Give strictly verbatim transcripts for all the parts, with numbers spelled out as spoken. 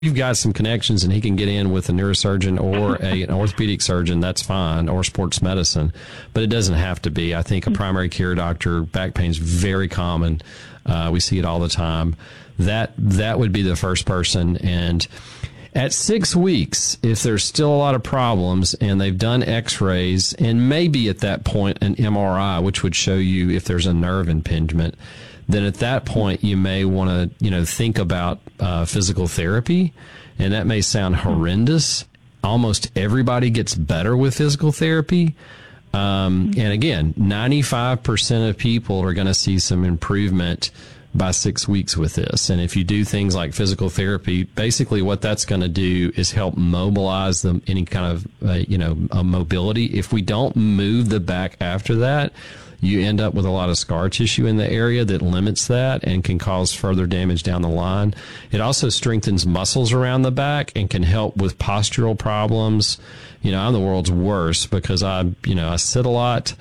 you've got some connections and he can get in with a neurosurgeon or a, an orthopedic surgeon, that's fine, or sports medicine, but it doesn't have to be. I think a primary care doctor, back pain is very common. Uh, we see it all the time. That, that would be the first person. And at six weeks, if there's still a lot of problems and they've done x-rays and maybe at that point an M R I, which would show you if there's a nerve impingement, then at that point you may want to, you know, think about uh, physical therapy. And that may sound horrendous. Almost everybody gets better with physical therapy. Um, and again, ninety-five percent of people are going to see some improvement by six weeks with this. And if you do things like physical therapy, basically what that's going to do is help mobilize them, any kind of, uh, you know, uh, mobility. If we don't move the back after that, you end up with a lot of scar tissue in the area that limits that and can cause further damage down the line. It also strengthens muscles around the back and can help with postural problems. You know, I'm the world's worst because I, you know, I sit a lot.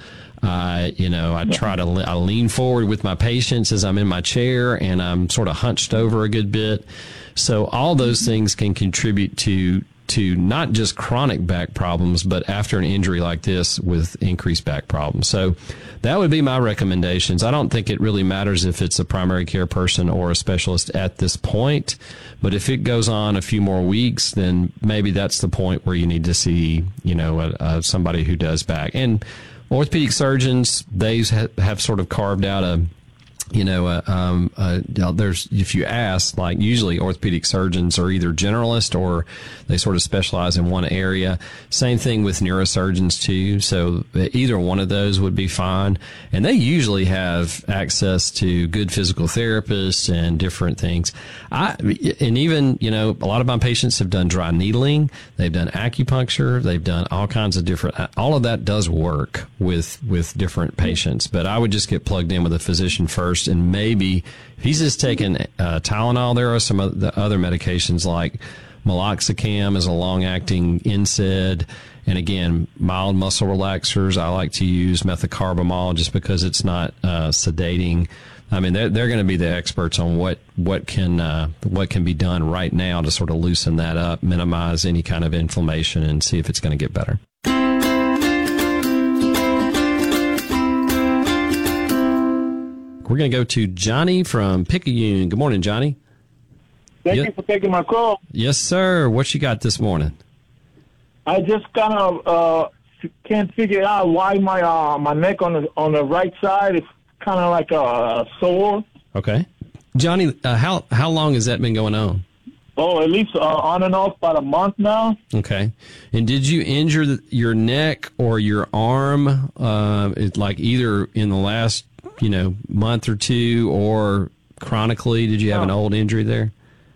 I, you know, I try to, I lean forward with my patients as I'm in my chair and I'm sort of hunched over a good bit. So all those things can contribute to, to not just chronic back problems, but after an injury like this with increased back problems. So that would be my recommendations. I don't think it really matters if it's a primary care person or a specialist at this point, but if it goes on a few more weeks, then maybe that's the point where you need to see, you know, a, a, somebody who does back. And orthopedic surgeons, they ha- have sort of carved out a, you know, uh, um, uh, there's, if you ask, like usually orthopedic surgeons are either generalist or they sort of specialize in one area. Same thing with neurosurgeons too. So either one of those would be fine. And they usually have access to good physical therapists and different things. I, and even, you know, a lot of my patients have done dry needling. They've done acupuncture. They've done all kinds of different, all of that does work with, with different patients. But I would just get plugged in with a physician first. And maybe if he's just taking uh, Tylenol, there are some of the other medications like meloxicam is a long-acting N SAID. And again, mild muscle relaxers. I like to use methocarbamol just because it's not uh, sedating. I mean, they're, they're going to be the experts on what, what can, uh, what can be done right now to sort of loosen that up, minimize any kind of inflammation and see if it's going to get better. We're going to go to Johnny from Picayune. Good morning, Johnny. Thank yep. you for taking my call. Yes, sir. What you got this morning? I just kind of uh, can't figure out why my uh, my neck on the on the right side is kind of like a, a sore. Okay, Johnny, uh, how how long has that been going on? Oh, at least uh, on and off about a month now. Okay, and did you injure the, your neck or your arm? Uh, it, like either in the last you know month or two, or chronically? Did you have no. an old injury there?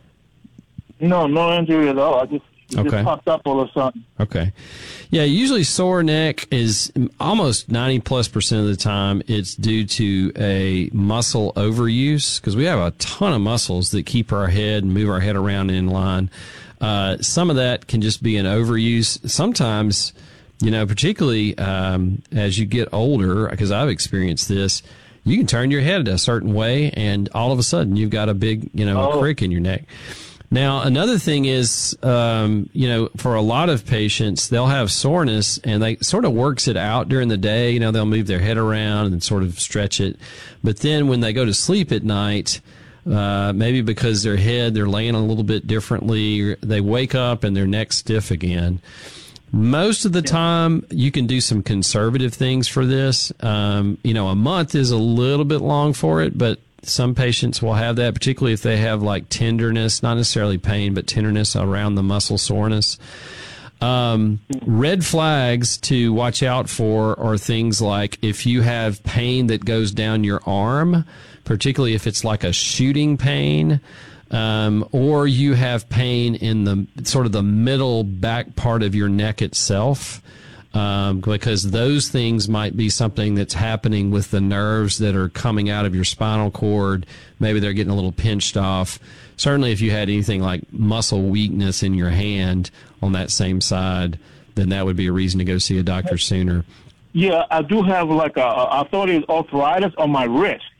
No, no injury at all. I just it okay. just popped up all of a sudden. Okay. Yeah, usually sore neck is almost ninety plus percent of the time it's due to a muscle overuse because we have a ton of muscles that keep our head and move our head around in line. Uh, some of that can just be an overuse. Sometimes, you know, particularly um, as you get older, because I've experienced this, you can turn your head a certain way and all of a sudden you've got a big, you know, oh. crick in your neck. Now, another thing is, um, you know, for a lot of patients, they'll have soreness and they sort of works it out during the day. You know, they'll move their head around and sort of stretch it. But then when they go to sleep at night, uh, maybe because their head, they're laying a little bit differently, they wake up and their neck's stiff again. Most of the time, you can do some conservative things for this. Um, you know, a month is a little bit long for it, but some patients will have that, particularly if they have like tenderness, not necessarily pain, but tenderness around the muscle soreness. Um, red flags to watch out for are things like if you have pain that goes down your arm, particularly if it's like a shooting pain, um, or you have pain in the sort of the middle back part of your neck itself. Um, because those things might be something that's happening with the nerves that are coming out of your spinal cord. Maybe they're getting a little pinched off. Certainly if you had anything like muscle weakness in your hand on that same side, then that would be a reason to go see a doctor sooner. Yeah, I do have like a, I thought it was arthritis on my wrist.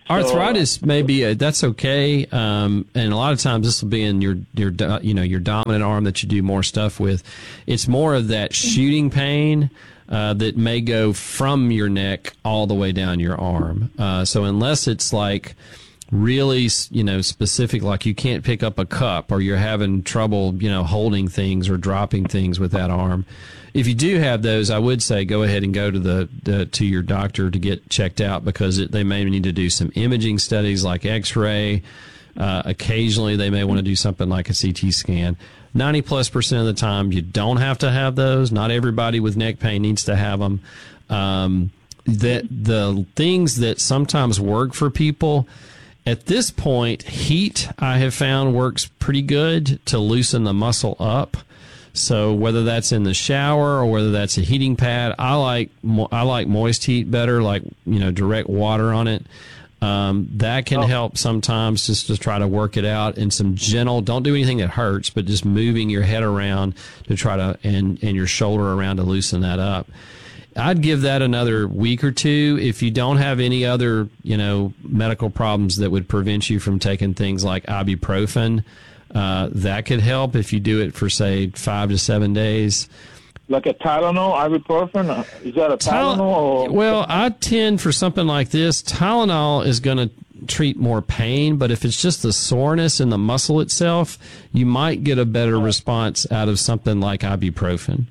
Arthritis so, maybe uh, that's okay, um, and a lot of times this will be in your your you know your dominant arm that you do more stuff with. It's more of that shooting pain uh, that may go from your neck all the way down your arm. Uh, so unless it's like really you know specific, like you can't pick up a cup or you're having trouble you know holding things or dropping things with that arm. If you do have those, I would say go ahead and go to the, the to your doctor to get checked out, because it, they may need to do some imaging studies like X-ray. Uh, occasionally, they may want to do something like a C T scan. ninety plus percent of the time, you don't have to have those. Not everybody with neck pain needs to have them. Um, that the things that sometimes work for people at this point, heat I have found works pretty good to loosen the muscle up. So whether that's in the shower or whether that's a heating pad, I like I like moist heat better, like you know direct water on it. Um, that can oh. help sometimes just to try to work it out. And some gentle, don't do anything that hurts, but just moving your head around to try to and and your shoulder around to loosen that up. I'd give that another week or two. If you don't have any other you know medical problems that would prevent you from taking things like ibuprofen. Uh, that could help if you do it for, say, five to seven days. Like a Tylenol, ibuprofen? Is that a Tylenol? Or? Well, I tend for something like this, Tylenol is going to treat more pain, but if it's just the soreness in the muscle itself, you might get a better response out of something like ibuprofen.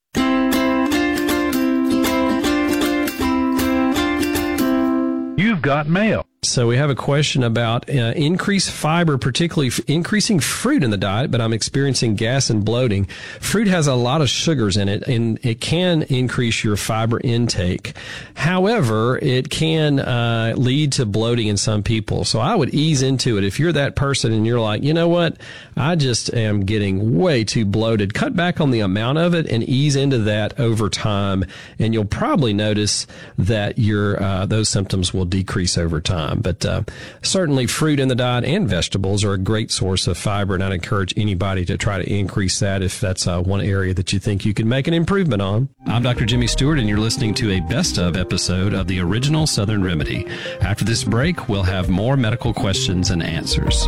You've got mail. So we have a question about uh, increased fiber, particularly f- increasing fruit in the diet, but I'm experiencing gas and bloating. Fruit has a lot of sugars in it, and it can increase your fiber intake. However, it can uh, lead to bloating in some people. So I would ease into it. If you're that person and you're like, you know what, I just am getting way too bloated, cut back on the amount of it and ease into that over time, and you'll probably notice that your uh, those symptoms will decrease over time. But uh, certainly fruit in the diet and vegetables are a great source of fiber, and I'd encourage anybody to try to increase that if that's uh, one area that you think you can make an improvement on. I'm Doctor Jimmy Stewart, and you're listening to a best of episode of the original Southern Remedy. After this break, we'll have more medical questions and answers.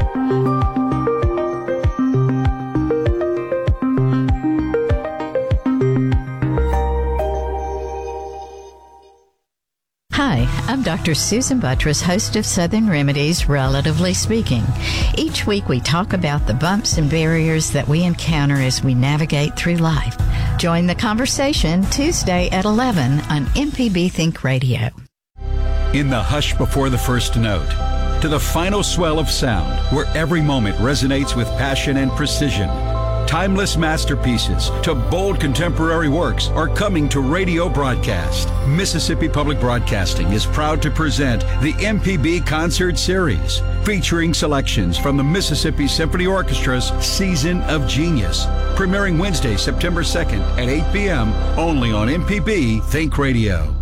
Hi, I'm Doctor Susan Buttress, host of Southern Remedies, Relatively Speaking. Each week we talk about the bumps and barriers that we encounter as we navigate through life. Join the conversation Tuesday at eleven on M P B Think Radio. In the hush before the first note, to the final swell of sound, where every moment resonates with passion and precision. Timeless masterpieces to bold contemporary works are coming to radio broadcast. Mississippi Public Broadcasting is proud to present the M P B Concert Series, featuring selections from the Mississippi Symphony Orchestra's Season of Genius, premiering Wednesday, September second at eight p.m. only on M P B Think Radio.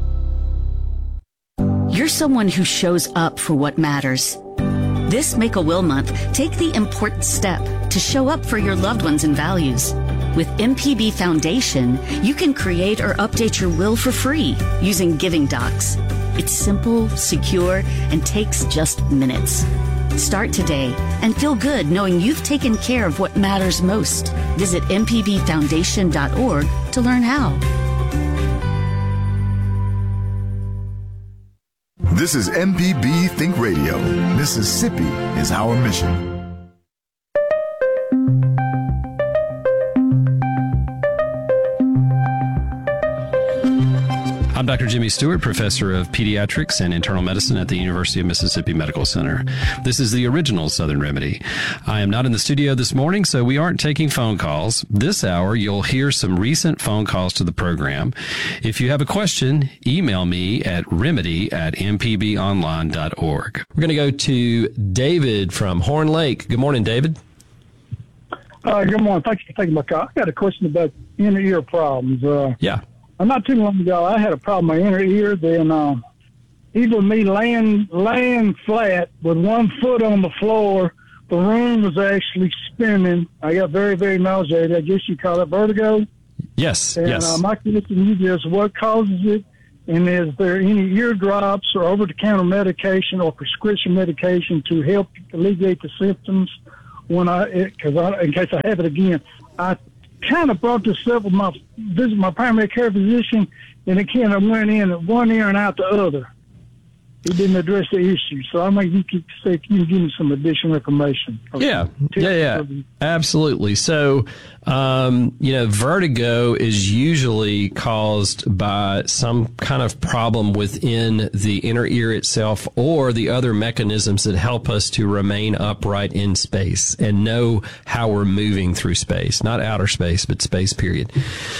You're someone who shows up for what matters. This Make-A-Will Month, take the important step to show up for your loved ones and values. With M P B Foundation, you can create or update your will for free using Giving Docs. It's simple, secure, and takes just minutes. Start today and feel good knowing you've taken care of what matters most. Visit m p b foundation dot org to learn how. This is M P B Think Radio. Mississippi is our mission. I'm Doctor Jimmy Stewart, professor of pediatrics and internal medicine at the University of Mississippi Medical Center. This is the original Southern Remedy. I am not in the studio this morning, so we aren't taking phone calls. This hour, you'll hear some recent phone calls to the program. If you have a question, email me at remedy at m p b online dot org. We're going to go to David from Horn Lake. Good morning, David. Uh, good morning. Thank you for taking my call. I got a question about inner ear problems. Uh, yeah. Not too long ago, I had a problem with my inner ear. Then, uh, even me laying laying flat with one foot on the floor, the room was actually spinning. I got very, very nauseated. I guess you call it vertigo. Yes, and, yes. Uh, my question to you is, what causes it, And is there any ear drops or over-the-counter medication or prescription medication to help alleviate the symptoms when I, because I, in case I have it again? I kind of brought this up with my visit my primary care physician, and it kind of went in at one ear and out the other. He didn't address the issue, so I mean, you could say, can you give me some additional information? Yeah, yeah, yeah, absolutely. So, um, you know, vertigo is usually caused by some kind of problem within the inner ear itself or the other mechanisms that help us to remain upright in space and know how we're moving through space, not outer space, but space, period.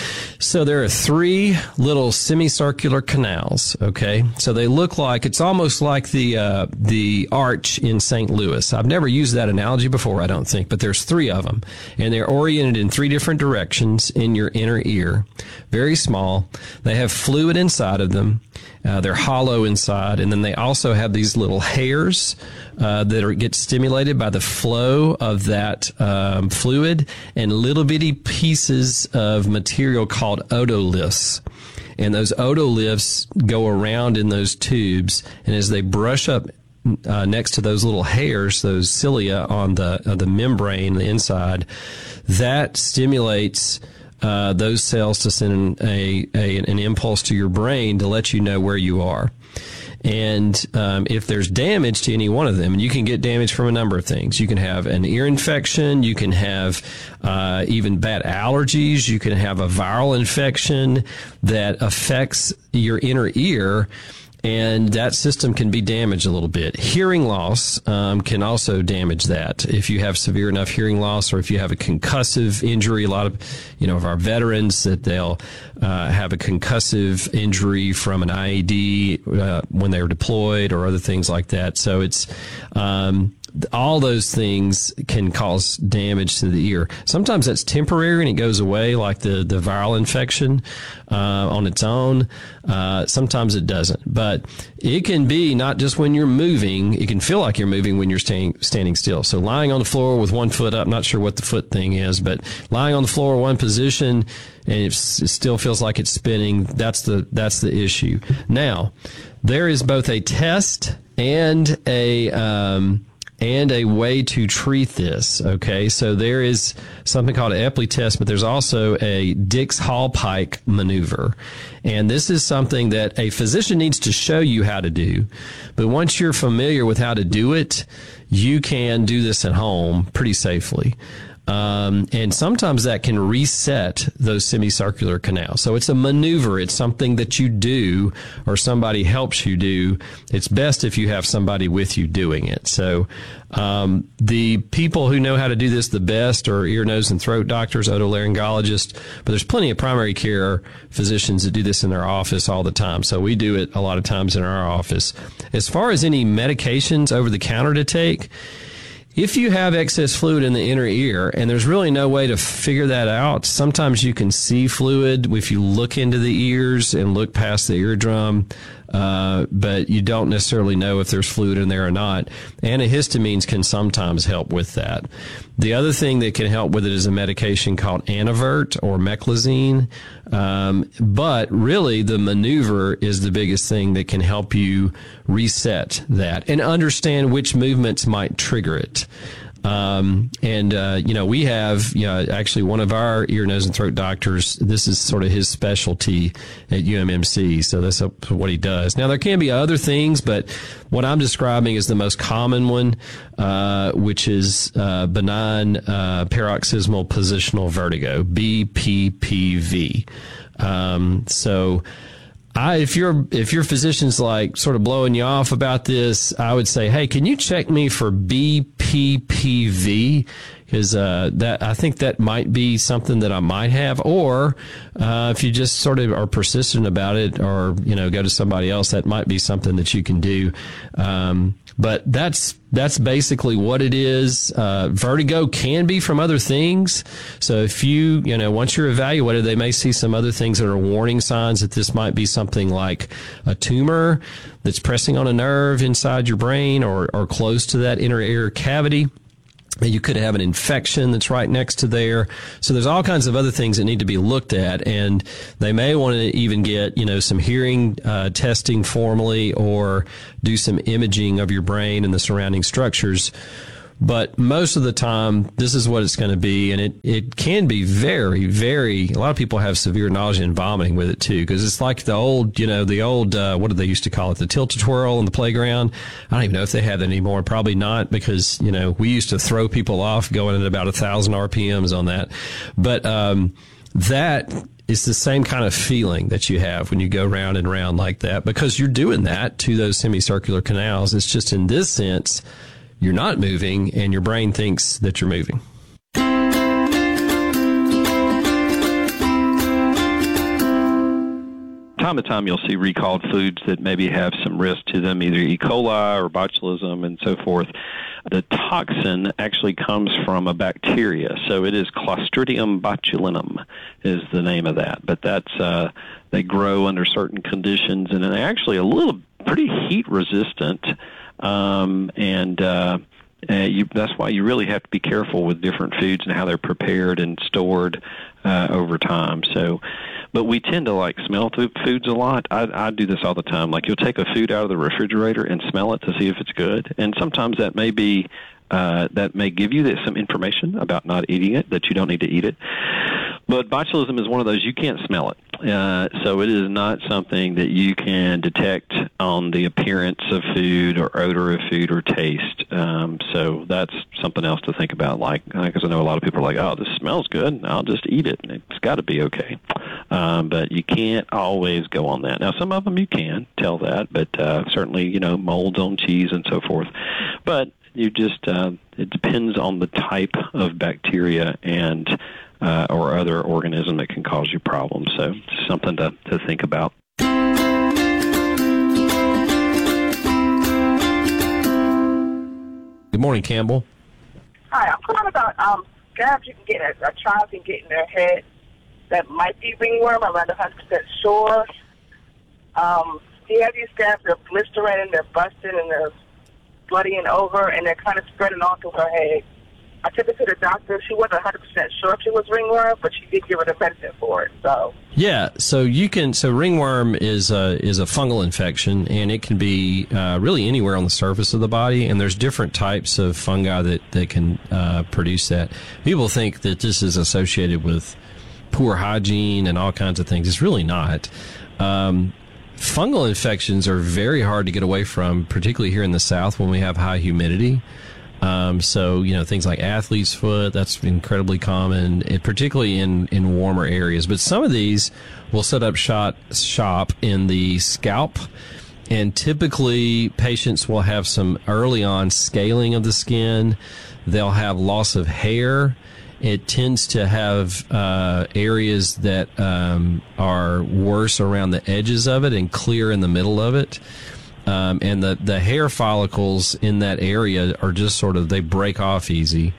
So there are three little semicircular canals, okay? So they look like, it's almost like the uh, the arch in Saint Louis. I've never used that analogy before, I don't think, but there's three of them. And they're oriented in three different directions in your inner ear. Very small. They have fluid inside of them. Uh, they're hollow inside, and then they also have these little hairs uh, that are, get stimulated by the flow of that um, fluid, and little bitty pieces of material called otoliths. And those otoliths go around in those tubes, and as they brush up uh, next to those little hairs, those cilia on the uh, the membrane, the inside, that stimulates Uh, those cells to send a, a an impulse to your brain to let you know where you are. And um, if there's damage to any one of them, and you can get damage from a number of things. You can have an ear infection. You can have uh, even bad allergies. You can have a viral infection that affects your inner ear, and that system can be damaged a little bit. Hearing loss um, can also damage that. If you have severe enough hearing loss, or if you have a concussive injury, a lot of, you know, of our veterans, that they'll uh, have a concussive injury from an I E D uh, when they were deployed, or other things like that. So it's um, all those things can cause damage to the ear. Sometimes that's temporary and it goes away, like the, the viral infection uh, on its own. Uh, sometimes it doesn't. But it can be not just when you're moving. It can feel like you're moving when you're staying, standing still. So lying on the floor with one foot up, not sure what the foot thing is, but lying on the floor one position, and it still feels like it's spinning, that's the that's the issue. Now, there is both a test and a um, and a way to treat this, okay? So there is something called an Epley test, but there's also a Dix-Hallpike maneuver. And this is something that a physician needs to show you how to do. But once you're familiar with how to do it, you can do this at home pretty safely. Um, and sometimes that can reset those semicircular canals. So it's a maneuver. It's something that you do, or somebody helps you do. It's best if you have somebody with you doing it. So um, the people who know how to do this the best are ear, nose, and throat doctors, otolaryngologists. But there's plenty of primary care physicians that do this in their office all the time. So we do it a lot of times in our office. As far as any medications over the counter to take, if you have excess fluid in the inner ear, and there's really no way to figure that out, sometimes you can see fluid if you look into the ears and look past the eardrum, uh, but you don't necessarily know if there's fluid in there or not. Antihistamines can sometimes help with that. The other thing that can help with it is a medication called Anavert or Meclizine. Um, but really, the maneuver is the biggest thing that can help you reset that and understand which movements might trigger it. Um, and, uh, you know, we have, you know, actually one of our ear, nose, and throat doctors, this is sort of his specialty at U M M C. So that's what he does. Now, there can be other things, but what I'm describing is the most common one, uh, which is, uh, benign, uh, paroxysmal positional vertigo, B P P V. Um, so, I, if your if your physician's like sort of blowing you off about this, I would say, hey, can you check me for B P P V? Because uh, that I think that might be something that I might have. Or uh, if you just sort of are persistent about it, or you know, go to somebody else, that might be something that you can do. Um, but that's that's basically what it is. Uh, vertigo can be from other things. So if you, you know, once you're evaluated, they may see some other things that are warning signs that this might be something like a tumor that's pressing on a nerve inside your brain, or, or close to that inner ear cavity. You could have an infection that's right next to there. So there's all kinds of other things that need to be looked at, and they may want to even get, you know, some hearing uh, testing formally, or do some imaging of your brain and the surrounding structures. But most of the time, this is what it's going to be, and it, it can be very, very, a lot of people have severe nausea and vomiting with it too, because it's like the old, you know, the old, uh, what did they used to call it, the tilt-a-twirl on the playground? I don't even know if they have that anymore. Probably not, because, you know, we used to throw people off going at about a thousand R P Ms on that. But um, that is the same kind of feeling that you have when you go round and round like that, because you're doing that to those semicircular canals. It's just in this sense, you're not moving, and your brain thinks that you're moving. Time to time, you'll see recalled foods that maybe have some risk to them, either E. coli or botulism and so forth. The toxin actually comes from a bacteria, so it is Clostridium botulinum is the name of that. But that's uh, they grow under certain conditions, and they're actually a little pretty heat resistant. Um, and uh, uh, you, that's why you really have to be careful with different foods and how they're prepared and stored uh, over time. So, but we tend to like smell th- foods a lot. I, I do this all the time. Like, you'll take a food out of the refrigerator and smell it to see if it's good, and sometimes that may be uh, that may give you some information about not eating it, that you don't need to eat it. But botulism is one of those, you can't smell it. Uh, so it is not something that you can detect on the appearance of food or odor of food or taste. Um, so that's something else to think about. Like, because I know a lot of people are like, oh, this smells good, I'll just eat it, and it's got to be okay. Um, but you can't always go on that. Now, some of them you can tell that, but uh, certainly, you know, molds on cheese and so forth. But you just, uh, it depends on the type of bacteria and Uh, or other organism that can cause you problems. So it's something to, to think about. Good morning, Campbell. Hi, I'm calling about um, scabs you can get, a, a child can get in their head that might be ringworm. I'm not one hundred percent sure. Um, do you have these scabs? They're blistering and they're busting and they're bloodying over, and they're kind of spreading all through her head. I took her to the doctor. She wasn't one hundred percent sure if she was ringworm, but she did give her the medicine for it. So yeah, so you can. So ringworm is a is a fungal infection, and it can be uh, really anywhere on the surface of the body. And there's different types of fungi that that can uh, produce that. People think that this is associated with poor hygiene and all kinds of things. It's really not. Um, fungal infections are very hard to get away from, particularly here in the South when we have high humidity. Um, so, you know, things like athlete's foot, that's incredibly common, it, particularly in, in warmer areas. But some of these will set up shot, shop in the scalp, and typically patients will have some early on scaling of the skin. They'll have loss of hair. It tends to have uh, areas that um, are worse around the edges of it and clear in the middle of it. Um, and the, the hair follicles in that area are just sort of, they break off easy.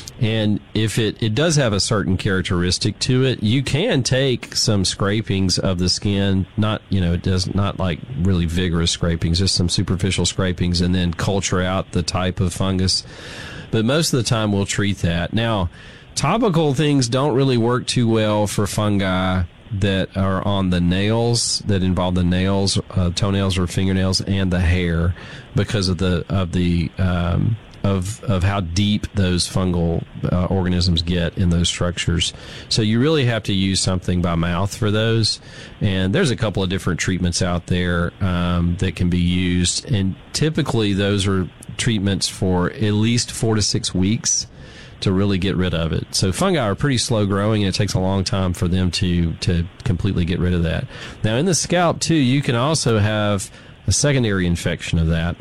And if it, it does have a certain characteristic to it, you can take some scrapings of the skin, not, you know, it does not like really vigorous scrapings, just some superficial scrapings, and then culture out the type of fungus. But most of the time we'll treat that. Now, topical things don't really work too well for fungi that are on the nails, that involve the nails, uh, toenails or fingernails, and the hair, because of the of the um, of of how deep those fungal uh, organisms get in those structures. So you really have to use something by mouth for those. And there's a couple of different treatments out there um, that can be used, and typically those are treatments for at least four to six weeks to really get rid of it. So fungi are pretty slow growing, and it takes a long time for them to, to completely get rid of that. Now, in the scalp, too, you can also have a secondary infection of that,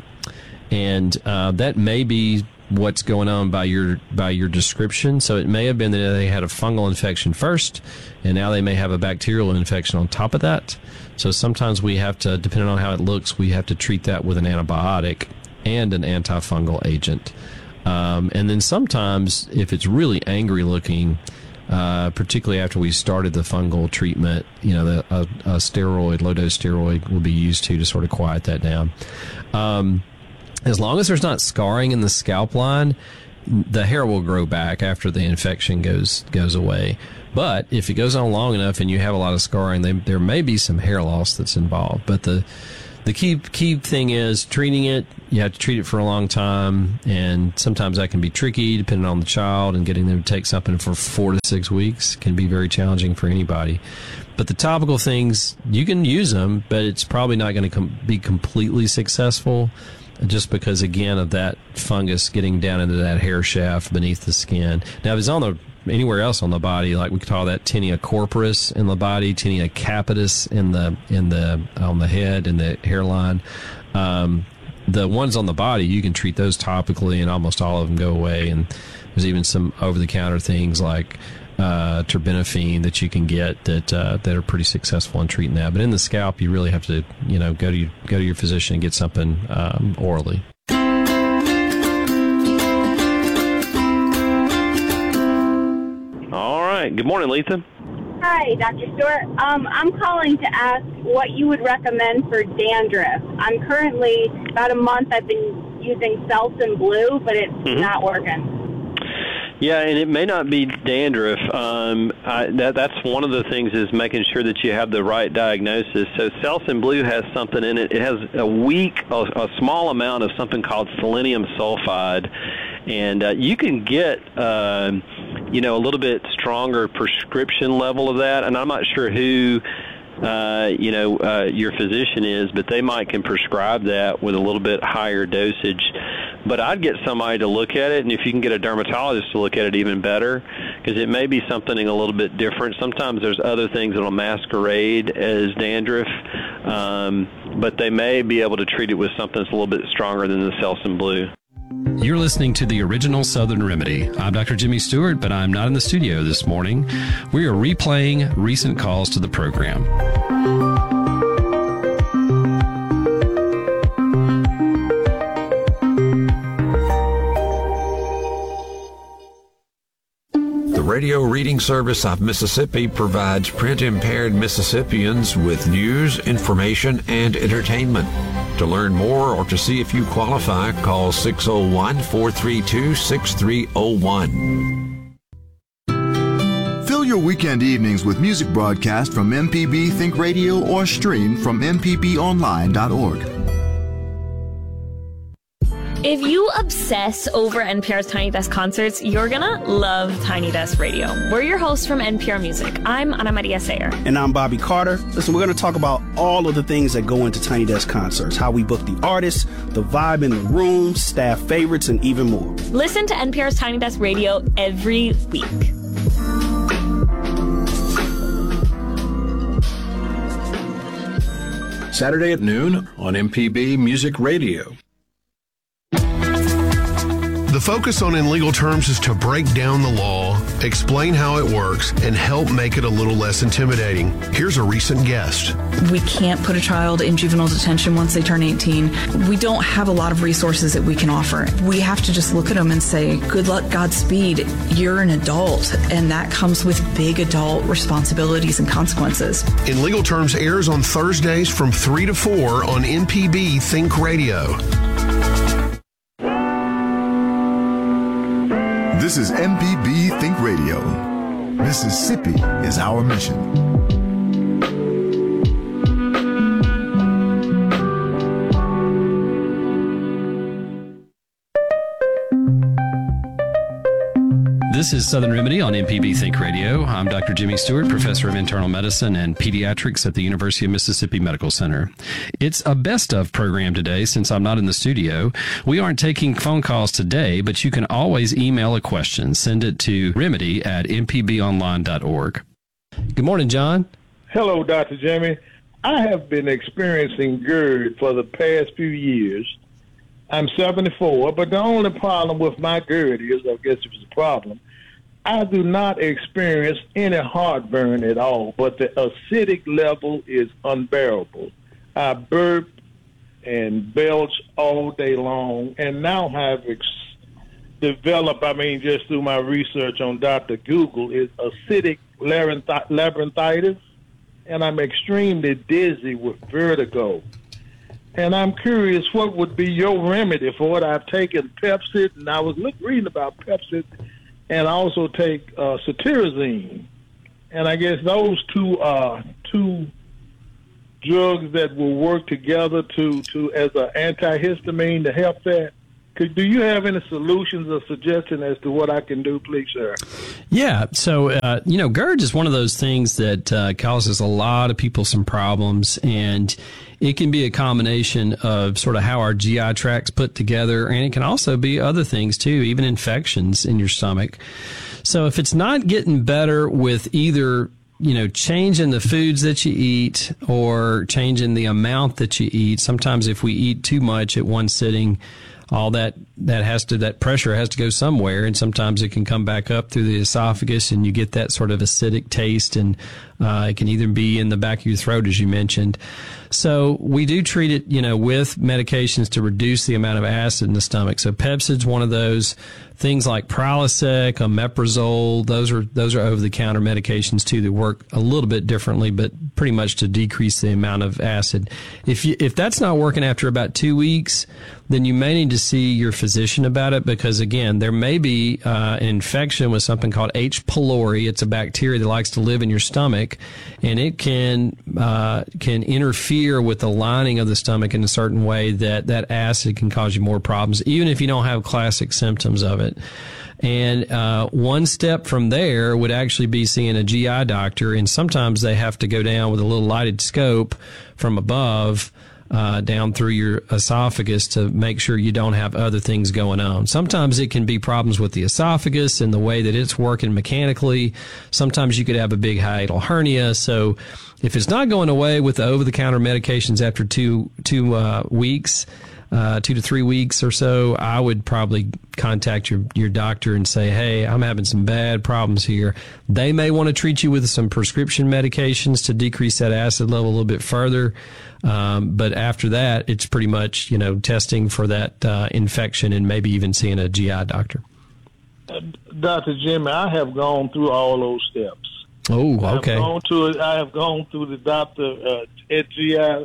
and uh, that may be what's going on by your by your description. So it may have been that they had a fungal infection first, and now they may have a bacterial infection on top of that. So sometimes we have to, depending on how it looks, we have to treat that with an antibiotic and an antifungal agent. Um, and then sometimes, if it's really angry looking, uh, particularly after we started the fungal treatment, you know, the, a, a steroid, low-dose steroid will be used to to sort of quiet that down. Um, as long as there's not scarring in the scalp line, the hair will grow back after the infection goes goes away. But if it goes on long enough and you have a lot of scarring, they, there may be some hair loss that's involved. But the the key key thing is treating it. You have to treat it for a long time, and sometimes that can be tricky depending on the child, and getting them to take something for four to six weeks can be very challenging for anybody. But the topical things, you can use them, but it's probably not going to com- be completely successful, just because, again, of that fungus getting down into that hair shaft beneath the skin. Now, if it's on the anywhere else on the body, like we call that tinea corporis in the body, tinea capitis in the in the on the head and the hairline. Um, the ones on the body, you can treat those topically, and almost all of them go away. And there's even some over-the-counter things like uh, terbinafine that you can get that uh, that are pretty successful in treating that. But in the scalp, you really have to, you know, go to your, go to your physician and get something um, orally. All right. Good morning, Letha. Hi, Doctor Stewart. Um, I'm calling to ask what you would recommend for dandruff. I'm currently, about a month, I've been using Selsun Blue, but it's mm-hmm. not working. Yeah, and it may not be dandruff. Um, I, that, that's one of the things is making sure that you have the right diagnosis. So Selsun Blue has something in it. It has a weak, a, a small amount of something called selenium sulfide. And uh, you can get, uh, you know, a little bit stronger prescription level of that. And I'm not sure who, uh, you know, uh, your physician is, but they might can prescribe that with a little bit higher dosage. But I'd get somebody to look at it, and if you can get a dermatologist to look at it, even better, because it may be something a little bit different. Sometimes there's other things that will masquerade as dandruff, um, but they may be able to treat it with something that's a little bit stronger than the Selsun Blue. You're listening to the original Southern Remedy. I'm Doctor Jimmy Stewart, but I'm not in the studio this morning. We are replaying recent calls to the program. The Radio Reading Service of Mississippi provides print-impaired Mississippians with news, information, and entertainment. To learn more or to see if you qualify, call six oh one, four three two, six three oh one. Fill your weekend evenings with music broadcasts from M P B Think Radio or stream from m p b online dot org. If you obsess over N P R's Tiny Desk concerts, you're gonna love Tiny Desk Radio. We're your hosts from N P R Music. I'm Ana Maria Sayer. And I'm Bobby Carter. Listen, we're gonna talk about all of the things that go into Tiny Desk concerts, how we book the artists, the vibe in the room, staff favorites, and even more. Listen to N P R's Tiny Desk Radio every week. Saturday at noon on M P B Music Radio. The focus on In Legal Terms is to break down the law, explain how it works, and help make it a little less intimidating. Here's a recent guest. We can't put a child in juvenile detention once they turn eighteen. We don't have a lot of resources that we can offer. We have to just look at them and say, good luck, Godspeed. You're an adult, and that comes with big adult responsibilities and consequences. In Legal Terms airs on Thursdays from three to four on M P B Think Radio. This is M P B Think Radio. Mississippi is our mission. This is Southern Remedy on M P B Think Radio. I'm Doctor Jimmy Stewart, professor of internal medicine and pediatrics at the University of Mississippi Medical Center. It's a best of program today since I'm not in the studio. We aren't taking phone calls today, but you can always email a question. Send it to remedy at m p b online dot org. Good morning, John. Hello, Doctor Jimmy. I have been experiencing GERD for the past few years. I'm seventy-four, but the only problem with my GERD is, I guess it was a problem, I do not experience any heartburn at all, but the acidic level is unbearable. I burp and belch all day long, and now have ex- developed, I mean, just through my research on Doctor Google, is acidic labyrinthitis, and I'm extremely dizzy with vertigo. And I'm curious, what would be your remedy for it? I've taken Pepcid, and I was look, reading about Pepcid, and I also take uh, cetirizine. And I guess those two uh, two drugs that will work together to, to as an antihistamine to help that. Could, do you have any solutions or suggestions as to what I can do, please, sir? Yeah. So, uh, you know, GERD is one of those things that uh, causes a lot of people some problems, and it can be a combination of sort of how our G I tract's put together, and it can also be other things too, even infections in your stomach. So if it's not getting better with either, you know, changing the foods that you eat or changing the amount that you eat, sometimes if we eat too much at one sitting, all that, that has to, that pressure has to go somewhere. And sometimes it can come back up through the esophagus and you get that sort of acidic taste. And, uh, it can either be in the back of your throat, as you mentioned. So we do treat it, you know, with medications to reduce the amount of acid in the stomach. So Pepcid's one of those. Things like Prilosec, omeprazole, those are those are over-the-counter medications too that work a little bit differently, but pretty much to decrease the amount of acid. If you, if that's not working after about two weeks, then you may need to see your physician about it, because again, there may be uh, an infection with something called H. pylori. It's a bacteria that likes to live in your stomach, and it can uh, can interfere with the lining of the stomach in a certain way that that acid can cause you more problems, even if you don't have classic symptoms of it. And uh, one step from there would actually be seeing a G I doctor, and sometimes they have to go down with a little lighted scope from above uh, down through your esophagus to make sure you don't have other things going on. Sometimes it can be problems with the esophagus and the way that it's working mechanically. Sometimes you could have a big hiatal hernia. So if it's not going away with the over-the-counter medications after two two uh, weeks, Uh, two to three weeks or so, I would probably contact your, your doctor and say, hey, I'm having some bad problems here. They may want to treat you with some prescription medications to decrease that acid level a little bit further. Um, but after that, it's pretty much, you know, testing for that uh, infection and maybe even seeing a G I doctor. Uh, Doctor Jimmy, I have gone through all those steps. Oh, okay. I have gone, to, I have gone through the doctor uh, at G I,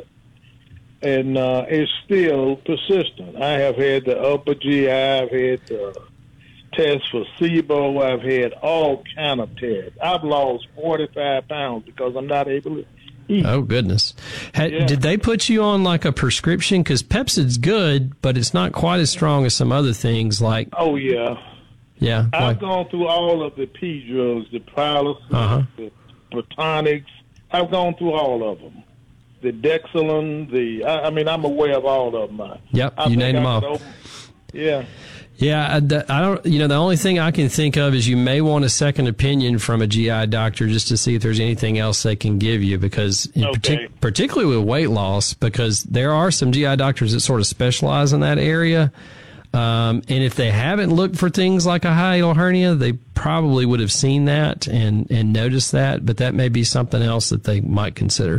and uh, it's still persistent. I have had the upper G I, I've had the tests for SIBO, I've had all kind of tests. I've lost forty-five pounds because I'm not able to eat. Oh, goodness. Had, yeah. Did they put you on like a prescription? Because Pepcid's good, but it's not quite as strong as some other things like... Oh, yeah. Yeah. I've like, gone through all of the P drugs, the Prilosec, uh-huh. the Protonics. I've gone through all of them. The Dexilin, the, I, I mean, I'm aware of all of them. I, yep, I you named them all. Open, yeah. Yeah, I, I don't, you know, the only thing I can think of is you may want a second opinion from a G I doctor just to see if there's anything else they can give you, because in okay. partic- particularly with weight loss, because there are some G I doctors that sort of specialize in that area. Um, and if they haven't looked for things like a hiatal hernia, they probably would have seen that and, and noticed that, but that may be something else that they might consider.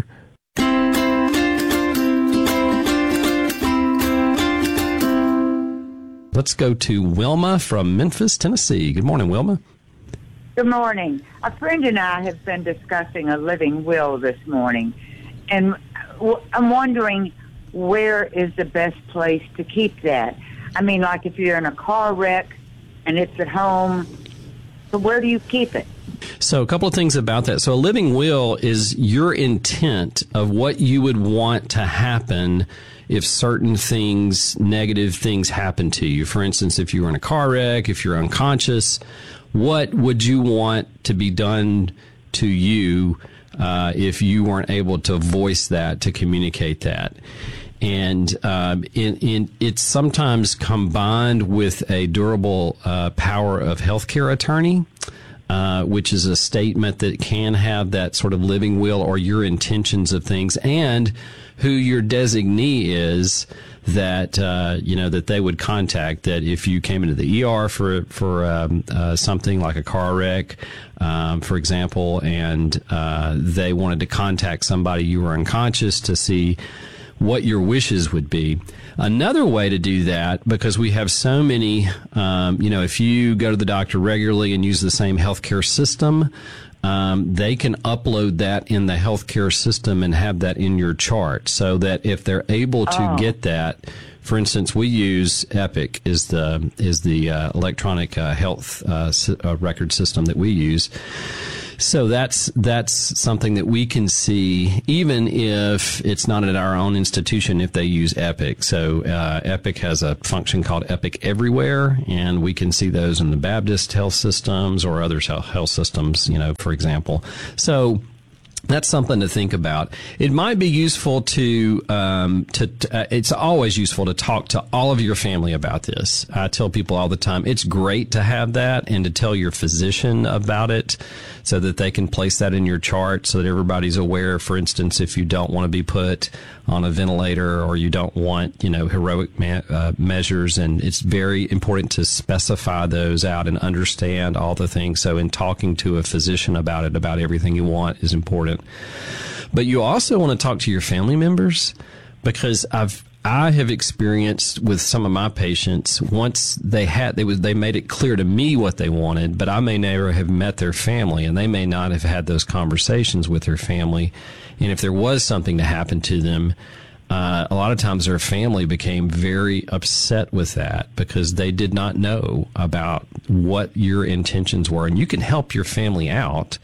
Let's go to Wilma from Memphis, Tennessee. Good morning, Wilma. Good morning. A friend and I have been discussing a living will this morning, and I'm wondering where is the best place to keep that. I mean, like if you're in a car wreck and it's at home, so where do you keep it? So a couple of things about that. So a living will is your intent of what you would want to happen if certain things, negative things happen to you. For instance, if you were in a car wreck, if you're unconscious, what would you want to be done to you uh, if you weren't able to voice that, to communicate that? And um, in, in, it's sometimes combined with a durable uh, power of healthcare attorney, uh, which is a statement that can have that sort of living will or your intentions of things, and who your designee is that, uh, you know, that they would contact, that if you came into the E R for, for, um, uh, something like a car wreck, um, for example, and, uh, they wanted to contact somebody, you were unconscious, to see what your wishes would be. Another way to do that, because we have so many, um, you know, if you go to the doctor regularly and use the same healthcare system, um, they can upload that in the healthcare system and have that in your chart, so that if they're able to Oh. get that, for instance, we use Epic is the is the uh, electronic uh, health uh, si- uh, record system that we use. So that's that's something that we can see, even if it's not at our own institution, if they use Epic. So uh, Epic has a function called Epic Everywhere, and we can see those in the Baptist health systems or other health health systems, you know, for example. So that's something to think about. It might be useful to, um, to, to uh, it's always useful to talk to all of your family about this. I tell people all the time, it's great to have that and to tell your physician about it so that they can place that in your chart so that everybody's aware. For instance, if you don't want to be put on a ventilator or you don't want, you know, heroic ma- uh, measures, and it's very important to specify those out and understand all the things. So in talking to a physician about it, about everything you want is important. But you also want to talk to your family members, because I've I have experienced with some of my patients, once they had they was they made it clear to me what they wanted, but I may never have met their family, and they may not have had those conversations with their family. And if there was something to happen to them, uh, a lot of times their family became very upset with that because they did not know about what your intentions were. And you can help your family out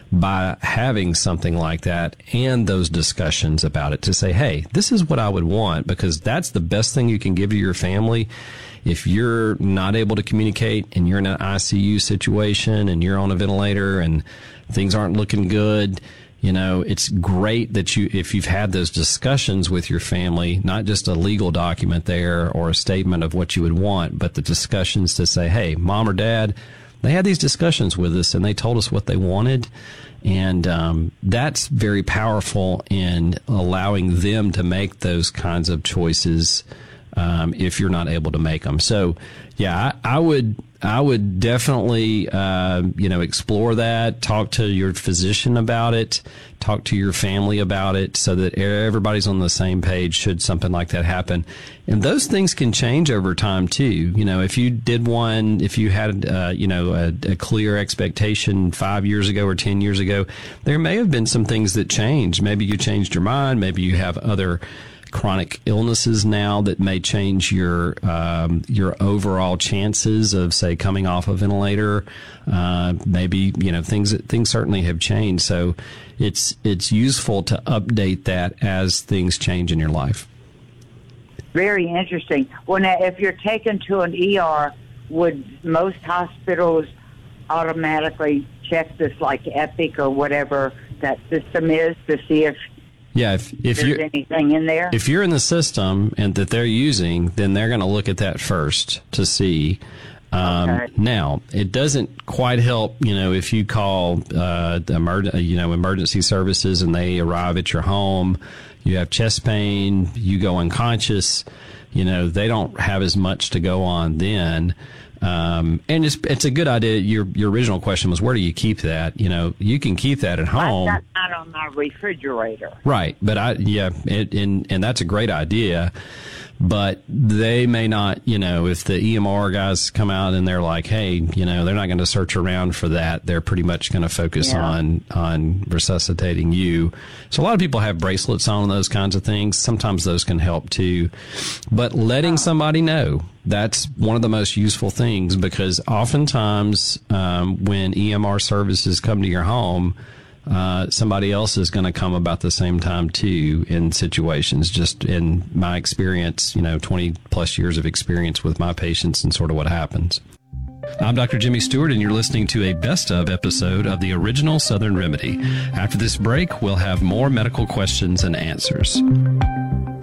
by having something like that and those discussions about it, to say, hey, this is what I would want, because that's the best thing you can give to your family. If you're not able to communicate and you're in an I C U situation and you're on a ventilator and things aren't looking good, you know, it's great that you, if you've had those discussions with your family, not just a legal document there or a statement of what you would want, but the discussions to say, hey, mom or dad, they had these discussions with us and they told us what they wanted. And um, that's very powerful in allowing them to make those kinds of choices um, if you're not able to make them. So, yeah, I, I would I would definitely, uh, you know, explore that, talk to your physician about it, talk to your family about it, so that everybody's on the same page should something like that happen. And those things can change over time too. You know, if you did one, if you had, uh, you know, a, a clear expectation five years ago or ten years ago, there may have been some things that changed. Maybe you changed your mind. Maybe you have other chronic illnesses now that may change your um, your overall chances of, say, coming off a ventilator. Uh, maybe, you know, things things certainly have changed. So it's it's useful to update that as things change in your life. Very interesting. Well, now, if you're taken to an E R, would most hospitals automatically check this, like Epic or whatever that system is, to see if Yeah, if if there's you're anything in there? if you're in the system and that they're using, then they're going to look at that first to see. Um, Okay. Now, it doesn't quite help, you know, if you call uh, the emer- you know emergency services and they arrive at your home, you have chest pain, you go unconscious, you know, they don't have as much to go on then. Um, and it's it's a good idea. Your your original question was, where do you keep that? You know, you can keep that at home. I've got that on my refrigerator. Right. But I, yeah, it, and, and that's a great idea. But they may not, you know, if the E M R guys come out and they're like, hey, you know, they're not going to search around for that. They're pretty much going to focus Yeah. on, on resuscitating you. So a lot of people have bracelets on, those kinds of things. Sometimes those can help too. But letting somebody know, that's one of the most useful things, because oftentimes um, when E M R services come to your home, Uh, somebody else is going to come about the same time too in situations. Just in my experience, you know, twenty plus years of experience with my patients and sort of what happens. I'm Doctor Jimmy Stewart, and you're listening to a best of episode of the original Southern Remedy. After this break, we'll have more medical questions and answers.